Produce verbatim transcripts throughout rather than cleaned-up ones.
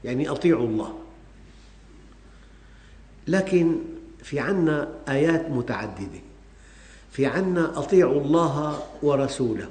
يعني أطيعوا الله. لكن في عنا آيات متعددة، في عنا أطيعوا الله ورسوله،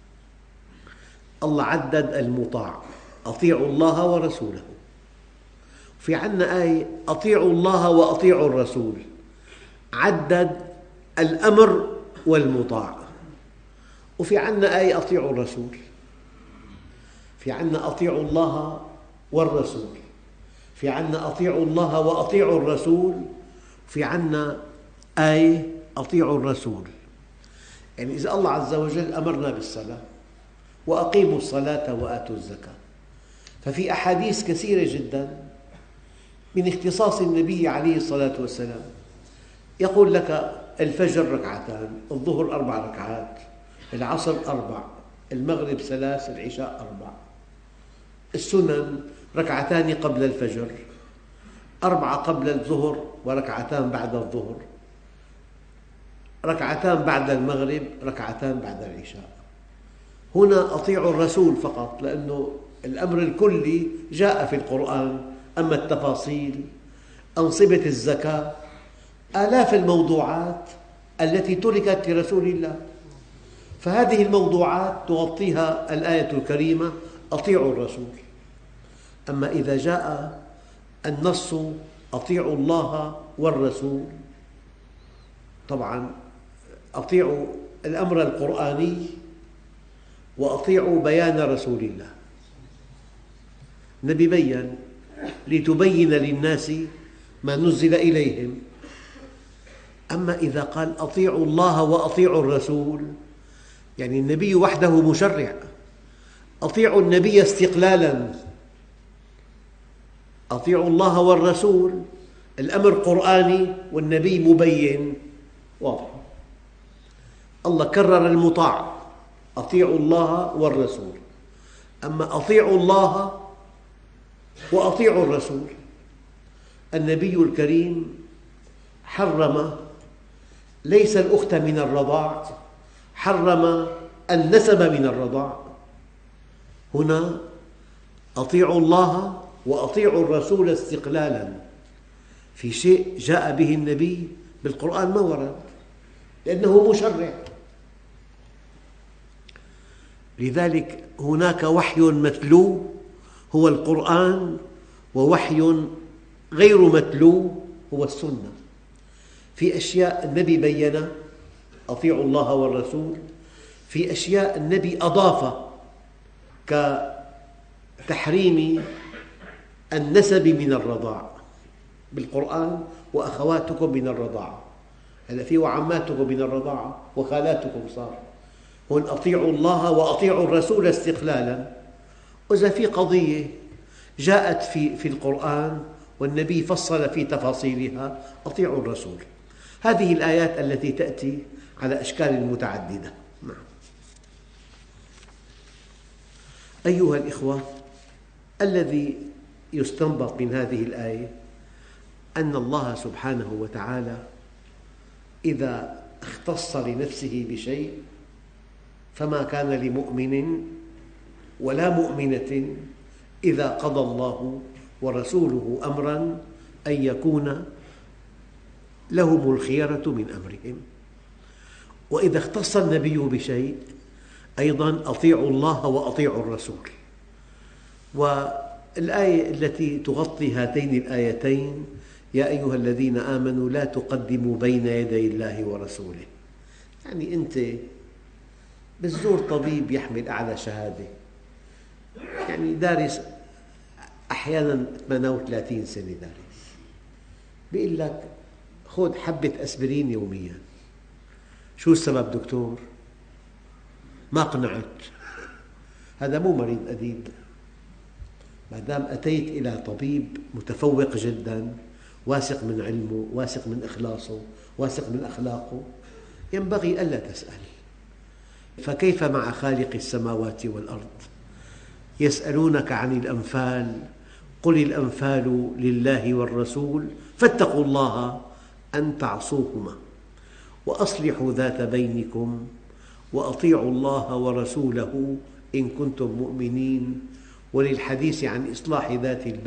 الله عدد المطاع، أطيعوا الله ورسوله. في عنا آية أطيعوا الله وأطيعوا الرسول، عدد الأمر والمطاع. وفي عنا آية أطيعوا الرسول، في عنا أطيعوا الله والرسول، في عنا أطيعوا الله وأطيعوا الرسول، في عنا آية أطيعوا الرسول. يعني إذا الله عز وجل أمرنا بالصلاة وأقيموا الصلاة وآتوا الزكاة، ففي أحاديث كثيرة جدا من اختصاص النبي عليه الصلاة والسلام، يقول لك الفجر ركعتان، الظهر أربع ركعات، العصر أربع، المغرب ثلاث، العشاء أربع. السنن ركعتان قبل الفجر، أربعة قبل الظهر وركعتان بعد الظهر، ركعتان بعد المغرب، ركعتان بعد العشاء. هنا أطيعوا الرسول فقط، لأنه الأمر الكلي جاء في القرآن. أما التفاصيل، أنصبة الزكاة، آلاف الموضوعات التي تركت لرسول الله، فهذه الموضوعات تغطيها الآية الكريمة أطيعوا الرسول. أما إذا جاء النص أطيعوا الله والرسول، طبعاً أطيعوا الأمر القرآني وأطيعوا بيان رسول الله. النبي بيّن لتبين للناس ما نزل إليهم. أما إذا قال أطيعوا الله وأطيعوا الرسول، يعني النبي وحده مشرع، أطيعوا النبي استقلالاً. أطيعوا الله والرسول، الأمر قرآني والنبي مبين واضح. الله كرر المطاع، أطيعوا الله والرسول. أما أطيعوا الله وأطيعوا الرسول، النبي الكريم حرم ليس الأخت من الرضاع، حرم النسب من الرضاع. هنا أطيعوا الله وأطيعوا الرسول استقلالاً. في شيء جاء به النبي بالقرآن ما ورد، لأنه مشرع. لذلك هناك وحي متلو هو القرآن، ووحي غير متلو هو السنة. في أشياء النبي بيّن أطيعوا الله والرسول، في أشياء النبي أضاف كتحريم النسب من الرضاع بالقرآن، وأخواتكم من الرضاعة. هذا فيه وعماتكم من الرضاعة وخالاتكم صار. هون أطيعوا الله وأطيعوا الرسول استقلالاً. وإذا في قضية جاءت في في القرآن والنبي فصل في تفاصيلها، أطيعوا الرسول. هذه الآيات التي تأتي على أشكال متعددة. نعم. أيها الإخوة، الذي يستنبط من هذه الآية أن الله سبحانه وتعالى إذا اختص لنفسه بشيء فما كان لمؤمن ولا مؤمنة إذا قضى الله ورسوله أمراً أن يكون لهم الخيرة من أمرهم. وإذا اختص النبي بشيء أيضاً أطيعوا الله وأطيعوا الرسول. والآية التي تغطي هاتين الآيتين: يا أيها الذين آمنوا لا تقدموا بين يدي الله ورسوله. يعني أنت بتزور طبيب يحمل أعلى شهادة، يعني دارس أحياناً ثمانية وثلاثين سنة دارس، بيقول لك خذ حبة أسبرين يومياً. شو السبب دكتور؟ ما قنعت. هذا مو مريض أديب. ما دام أتيت إلى طبيب متفوق جداً، واثق من علمه، واثق من إخلاصه، واثق من أخلاقه، ينبغي ألا تسأل. فكيف مع خالق السماوات والأرض؟ يسألونك عن الأنفال، قل الأنفال لله والرسول فاتقوا الله أن تعصوهما وأصلحوا ذات بينكم وأطيعوا الله ورسوله إن كنتم مؤمنين. وللحديث عن إصلاح ذات البين